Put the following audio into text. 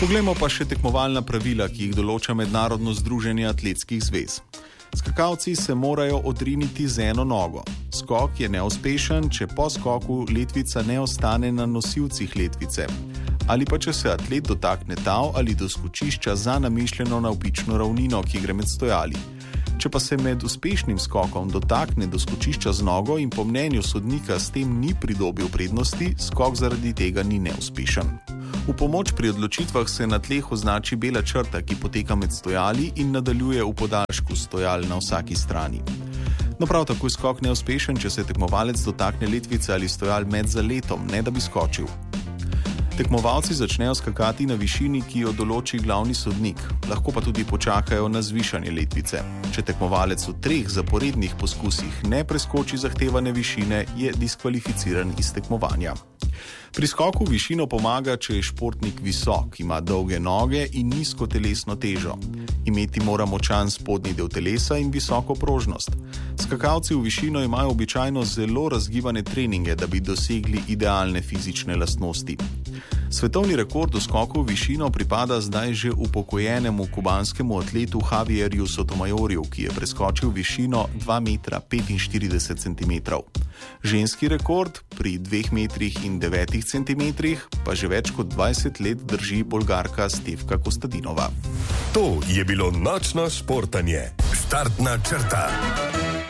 Poglejmo pa še tekmovalna pravila, ki jih določa Mednarodno združenje atletskih zvez. Skakalci se morajo odriniti z eno nogo. Skok je neuspešen, če po skoku letvica ne ostane na nosilcih letvice. Ali pa če se atlet dotakne tal ali doskočišča za namišljeno navpično ravnino, ki gre med stojali. Če pa se med uspešnim skokom dotakne doskočišča z nogo in po mnenju sodnika s tem ni pridobil prednosti, skok zaradi tega ni neuspešen. V pomoč pri odločitvah se na tleh označi bela črta, ki poteka med stojali in nadaljuje v podaljšku stojal na vsaki strani. No, prav tako je skok neuspešen, če se tekmovalec dotakne letvice ali stojal med zaletom, ne da bi skočil. Tekmovalci začnejo skakati na višini, ki jo določi glavni sodnik, lahko pa tudi počakajo na zvišanje letvice. Če tekmovalec v 3 zaporednih poskusih ne preskoči zahtevane višine, je diskvalificiran iz tekmovanja. Pri skoku v višino pomaga, če je športnik visok, ima dolge noge in nizko telesno težo. Imeti mora močan spodnji del telesa in visoko prožnost. Skakalci v višino imajo običajno zelo razgibane treninge, da bi dosegli idealne fizične lastnosti. Svetovni rekord v skoku v višino pripada zdaj že upokojenemu kubanskemu atletu Javierju Sotomayorju, ki je preskočil višino 2,45 m. Ženski rekord pri 2,9 m pa že več kot 20 let drži Bolgarka Stefka Kostadinova. To je bilo nočno športanje. Štartna črta.